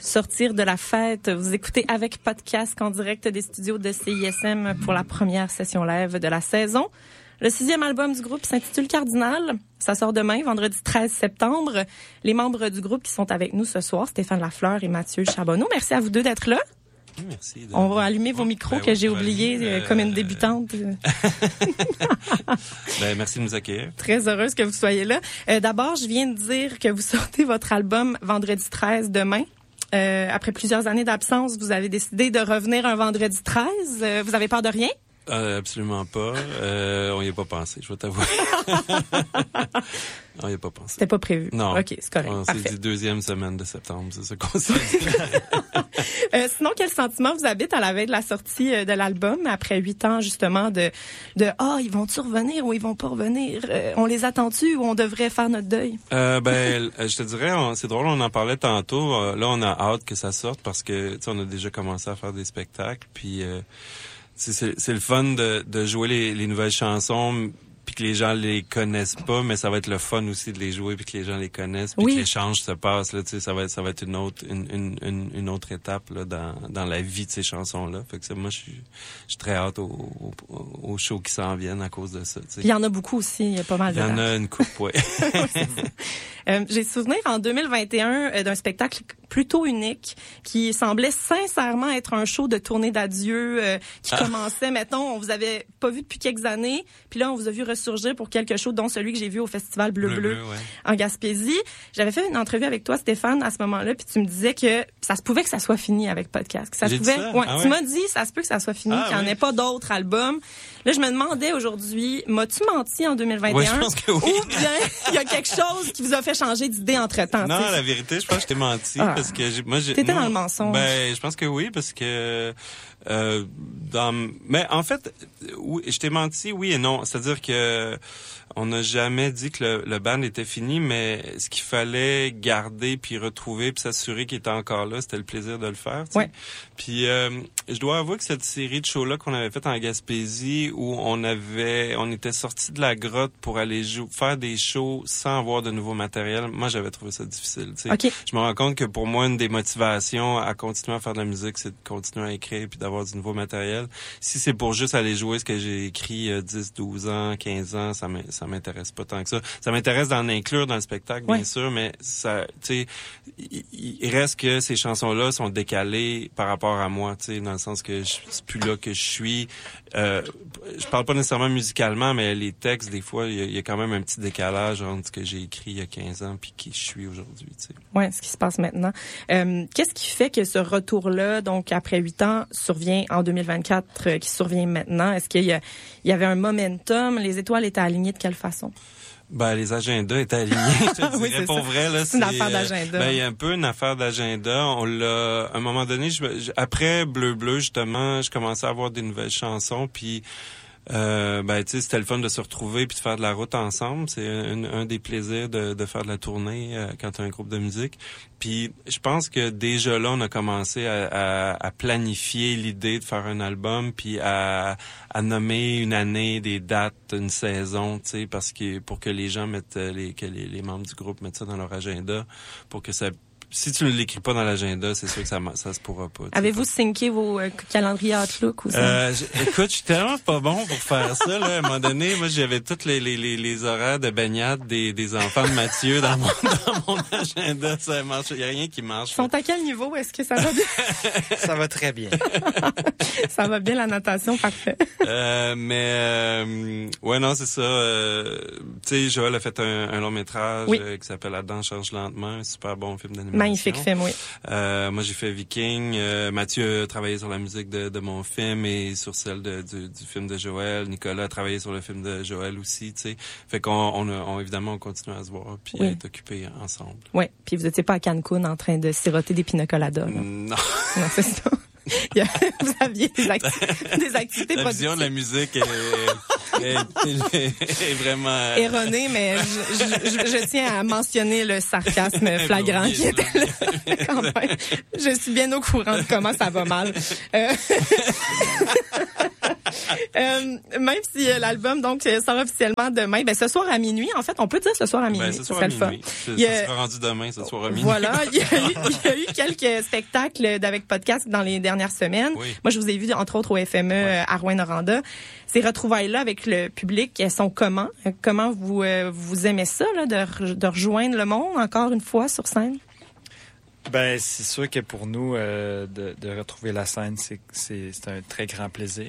sortir de la fête. Vous écoutez Avec Podcast en direct des studios de CISM pour la première session live de la saison. Le 6e album du groupe s'intitule Cardinal. Ça sort demain, vendredi 13 septembre. Les membres du groupe qui sont avec nous ce soir, Stéphane Lafleur et Mathieu Charbonneau. Merci à vous deux d'être là. Merci. On va allumer vos micros que j'ai oubliés comme une débutante. Merci de nous accueillir. Très heureuse que vous soyez là. D'abord, je viens de dire que vous sortez votre album vendredi 13 demain. Après plusieurs années d'absence, vous avez décidé de revenir un vendredi 13. Vous avez peur de rien? Absolument pas. On y a pas pensé, je vais t'avouer. On y a pas pensé. C'était pas prévu. Non. OK, c'est correct. On s'est dit deuxième semaine de septembre, c'est ça qu'on s'est dit. Sinon, quel sentiment vous habite à la veille de la sortie de l'album, après 8 ans, justement, de ils vont-tu revenir ou ils vont pas revenir? On les attend-tu ou on devrait faire notre deuil? Je te dirais, c'est drôle, on en parlait tantôt. Là, on a hâte que ça sorte parce que, tu sais, on a déjà commencé à faire des spectacles, puis c'est le fun de jouer les nouvelles chansons puis que les gens les connaissent pas, mais ça va être le fun aussi de les jouer puis que les gens les connaissent puis que l'échange se passe là, tu sais, ça va être une autre étape là dans la vie de ces chansons là. Fait que ça, moi je suis très hâte aux shows qui s'en viennent à cause de ça, tu sais. Il y en a beaucoup aussi, il y a pas mal de. Il y en a une coupe, ouais. J'ai souvenir en 2021 d'un spectacle plutôt unique qui semblait sincèrement être un show de tournée d'adieu qui commençait, mettons, on vous avait pas vu depuis quelques années, puis là on vous a vu ressurgir pour quelques shows, dont celui que j'ai vu au Festival Bleu en Gaspésie. J'avais fait une entrevue avec toi, Stéphane, à ce moment-là, puis tu me disais que ça se pouvait que ça soit fini avec Podcast. Que ça se pouvait. Tu m'as dit, ça se peut que ça soit fini, qu'il n'y en ait pas d'autres albums. Là, je me demandais aujourd'hui, m'as-tu menti en 2021? Oui, je pense que oui. Ou bien il y a quelque chose qui vous a fait changer d'idée entre-temps? Non, la vérité, je pense que je t'ai menti parce que moi t'étais dans le mensonge. Je pense que oui, parce que mais en fait, oui, je t'ai menti, oui et non. C'est-à-dire que on n'a jamais dit que le band était fini, mais ce qu'il fallait garder puis retrouver puis s'assurer qu'il était encore là, c'était le plaisir de le faire. Ouais. Puis je dois avouer que cette série de shows là qu'on avait fait en Gaspésie, où on était sortis de la grotte pour aller faire des shows sans avoir de nouveau matériel, moi j'avais trouvé ça difficile. Okay. Je me rends compte que pour moi une des motivations à continuer à faire de la musique, c'est de continuer à écrire puis d'avoir du nouveau matériel. Si c'est pour juste aller jouer ce que j'ai écrit 10, 12 ans, 15 ans, ça m'intéresse pas tant que ça. Ça m'intéresse d'en inclure dans le spectacle, bien sûr, mais ça, tu sais, il reste que ces chansons-là sont décalées par rapport à moi, tu sais, dans le sens que c'est plus là que je suis. Je parle pas nécessairement musicalement, mais les textes, des fois, il y a quand même un petit décalage entre ce que j'ai écrit il y a 15 ans puis qui je suis aujourd'hui, tu sais. Ouais, ce qui se passe maintenant. Qu'est-ce qui fait que ce retour-là, donc après 8 ans, survient en 2024, qui survient maintenant? Est-ce qu'il y avait un momentum? Les étoiles étaient alignées de quelle façon? Les agendas étaient alignés, je te dirais. Oui, pour vrai, là, c'est une affaire d'agenda. Il y a un peu une affaire d'agenda. On l'a, à un moment donné, après Bleu, justement, je commençais à avoir des nouvelles chansons, puis tu sais, c'était le fun de se retrouver puis de faire de la route ensemble. C'est un des plaisirs de faire de la tournée quand tu as un groupe de musique. Puis je pense que déjà là, on a commencé à planifier l'idée de faire un album, puis à nommer une année, des dates, une saison, tu sais, parce que pour que les gens mettent que les membres du groupe mettent ça dans leur agenda, pour que ça. Si tu ne l'écris pas dans l'agenda, c'est sûr que ça se pourra pas. Avez-vous synqué vos calendriers Outlook ou ça? Écoute, je suis tellement pas bon pour faire ça, là. À un moment donné, moi, j'avais tous les horaires de baignade des enfants de Mathieu dans mon agenda. Ça marche. Il y a rien qui marche. Ils sont à quel niveau? Est-ce que ça va bien? Ça va très bien. Ça va bien, la natation, parfait. Ouais, non, c'est ça. Tu sais, Joël a fait un long métrage qui s'appelle La danse change lentement, un super bon film d'animation. Magnifique film, oui. Moi, j'ai fait Viking. Mathieu a travaillé sur la musique de mon film et sur celle du film de Joël. Nicolas a travaillé sur le film de Joël aussi, tu sais. Fait qu'on évidemment, on continue à se voir puis à être occupés ensemble. Oui. Puis vous étiez pas à Cancun en train de siroter des pina coladas, là. Non. Non, c'est ça. Vous aviez des activités la vision de la musique est vraiment erronée, mais je tiens à mentionner le sarcasme flagrant qui était là. Quand même. Je suis bien au courant de comment ça va mal. Même si l'album donc sort officiellement demain, ce soir à minuit, en fait, on peut dire ce soir à minuit. Ce soir à minuit. Ça sera rendu demain, ce soir à minuit. Voilà, il y a eu quelques spectacles d'Avec Podcast dans les dernières semaines. Oui. Moi, je vous ai vu entre autres au FME à Rouyn-Noranda. Ces retrouvailles-là avec le public, elles sont comment? Comment vous aimez ça, là, de rejoindre le monde encore une fois sur scène? C'est sûr que pour nous, de retrouver la scène, c'est un très grand plaisir.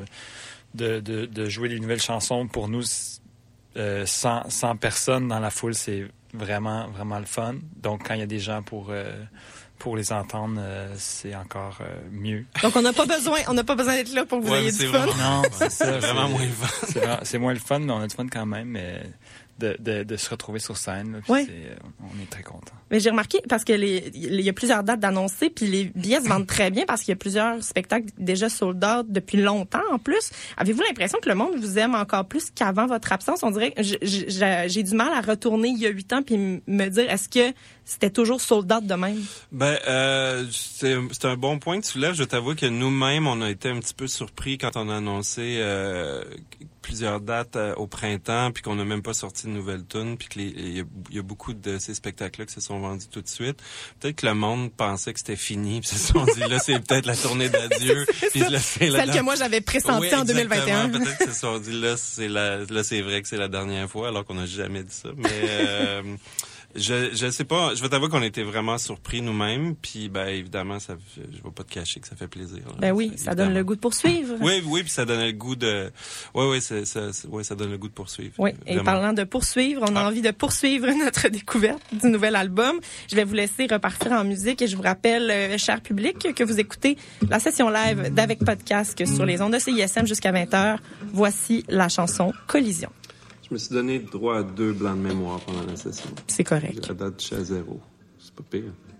De jouer des nouvelles chansons, pour nous, 100 personnes dans la foule, c'est vraiment, vraiment le fun. Donc, quand il y a des gens pour les entendre, c'est encore mieux. Donc, on n'a pas besoin d'être là pour que vous ayez du fun. Non, c'est ça. C'est vraiment moins le fun. C'est moins le fun, mais on a du fun quand même. Mais de se retrouver sur scène, là, ouais. On est très contents. Mais j'ai remarqué, parce que il y a plusieurs dates d'annoncer, puis les billets se vendent très bien parce qu'il y a plusieurs spectacles déjà sold out depuis longtemps en plus. Avez-vous l'impression que le monde vous aime encore plus qu'avant votre absence? On dirait que j'ai du mal à retourner il y a 8 ans puis me dire, est-ce que c'était toujours sold out de même? C'est un bon point que tu soulèves. Je t'avoue que nous-mêmes, on a été un petit peu surpris quand on a annoncé plusieurs dates au printemps, puis qu'on n'a même pas sorti de nouvelles tunes, puis qu'il y a beaucoup de ces spectacles-là qui se sont vendus tout de suite. Peut-être que le monde pensait que c'était fini, puis se sont dit, là, c'est peut-être la tournée d'adieu. Puis là, c'est celle que moi, j'avais pressentie en 2021. Peut-être qu'ils se sont dit, là, c'est vrai que c'est la dernière fois, alors qu'on n'a jamais dit ça. Mais je sais pas, je vais t'avouer qu'on était vraiment surpris nous-mêmes, puis évidemment, je vais pas te cacher que ça fait plaisir. Là. Oui, ça donne le goût de poursuivre. Oui, puis ça donne le goût de ça donne le goût de poursuivre. Oui, vraiment. Et parlant de poursuivre, on a envie de poursuivre notre découverte du nouvel album. Je vais vous laisser repartir en musique et je vous rappelle, cher public, que vous écoutez la session live d'Avec Podcast sur les ondes de CISM jusqu'à 20h. Voici la chanson Collision. Je me suis donné droit à 2 blancs de mémoire pendant la session. C'est correct. La date, je suis à 0. C'est pas pire.